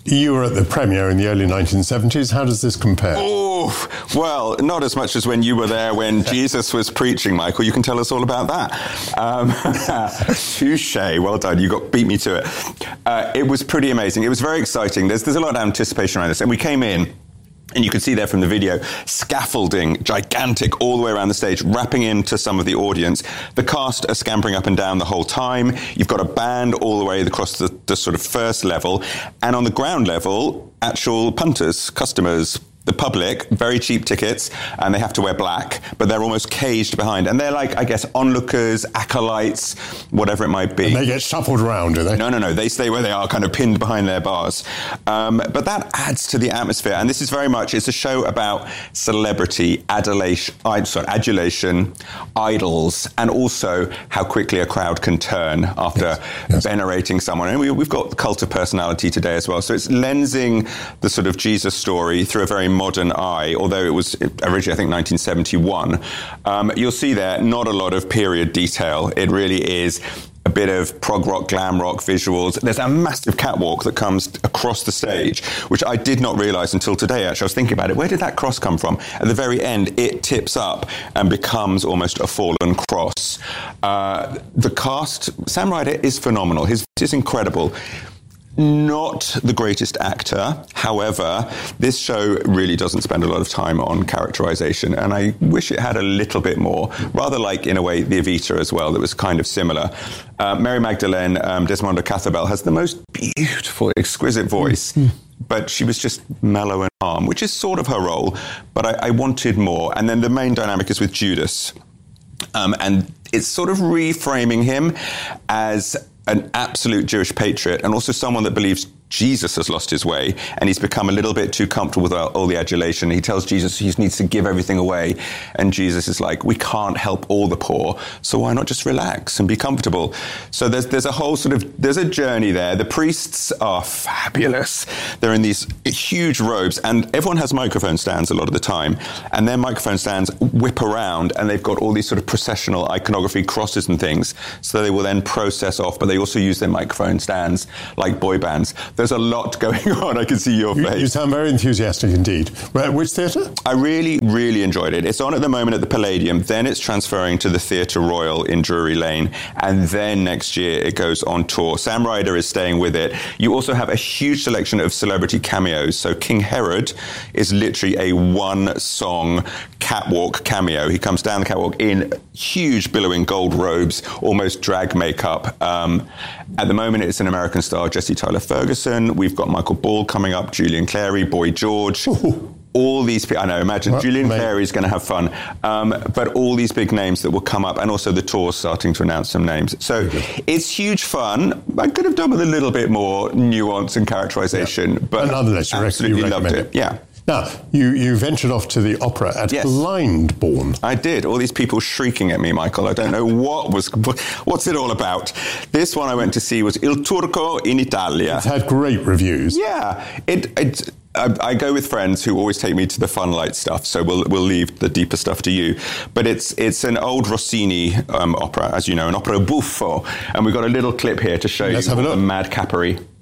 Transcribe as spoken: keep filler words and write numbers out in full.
You were at the premiere in the early nineteen seventies. How does this compare? Oh, well, not as much as when you were there when Jesus was preaching, Michael. You can tell us all about that. Um, touche. Well done. You got beat me to it. Uh, it was pretty amazing. It was very exciting. There's, there's a lot of anticipation around this. And we came in, and you can see there from the video, scaffolding, gigantic, all the way around the stage, wrapping into some of the audience. The cast are scampering up and down the whole time. You've got a band all the way across the, the sort of first level. And on the ground level, actual punters, customers, the public, very cheap tickets, and they have to wear black, but they're almost caged behind. And they're like, I guess, onlookers, acolytes, whatever it might be. And they get shuffled around, do they? No, no, no. They stay where they are, kind of pinned behind their bars. Um, but that adds to the atmosphere. And this is very much, it's a show about celebrity, adulation, sorry, adulation, idols, and also how quickly a crowd can turn after yes, yes. venerating someone. And we, we've got the cult of personality today as well. So it's lensing the sort of Jesus story through a very modern eye, although it was originally, I think, nineteen seventy-one. Um, you'll see there not a lot of period detail. It really is a bit of prog rock, glam rock visuals. There's a massive catwalk that comes across the stage, which I did not realize until today, actually. I was thinking about it. Where did that cross come from? At the very end, it tips up and becomes almost a fallen cross. Uh, the cast, Sam Ryder is phenomenal. His voice is incredible. Not the greatest actor. However, this show really doesn't spend a lot of time on characterization, and I wish it had a little bit more, rather like, in a way, the Evita as well, that was kind of similar. Uh, Mary Magdalene, um, Desmond Cathabel, has the most beautiful, exquisite voice, mm-hmm. but she was just mellow and calm, which is sort of her role, but I, I wanted more. And then the main dynamic is with Judas, um, and it's sort of reframing him as an absolute Jewish patriot, and also someone that believes Jesus has lost his way, and he's become a little bit too comfortable with all the adulation. He tells Jesus he needs to give everything away, and Jesus is like, we can't help all the poor, so why not just relax and be comfortable? So there's there's a whole sort of, there's a journey there. The priests are fabulous. They're in these huge robes, and everyone has microphone stands a lot of the time, and their microphone stands whip around, and they've got all these sort of processional iconography, crosses and things, so they will then process off, but they also use their microphone stands like boy bands. There's a lot going on. I can see your face. You, you sound very enthusiastic indeed. Which theatre? I really, really enjoyed it. It's on at the moment at the Palladium. Then it's transferring to the Theatre Royal in Drury Lane. And then next year it goes on tour. Sam Ryder is staying with it. You also have a huge selection of celebrity cameos. So King Herod is literally a one-song catwalk cameo. He comes down the catwalk in huge billowing gold robes, almost drag makeup. Um, at the moment, it's an American star, Jesse Tyler Ferguson. We've got Michael Ball coming up, Julian Clary, Boy George. Ooh. All these people, I know, imagine well, Julian Clary is going to have fun. Um, but all these big names that will come up, and also the tour's starting to announce some names. So it's huge fun. I could have done with a little bit more nuance and characterization, yeah. but and nonetheless, you absolutely you loved it. it. Yeah. Now, you, you ventured off to the opera at yes. Blindborn. I did. All these people shrieking at me, Michael. I don't know what was, what's it all about. This one I went to see was Il Turco in Italia. It's had great reviews. Yeah. It, it, I, I go with friends who always take me to the fun light stuff, so we'll we'll leave the deeper stuff to you. But it's it's an old Rossini um, opera, as you know, an opera buffo. And we've got a little clip here to show Let's you have a the look. madcapery.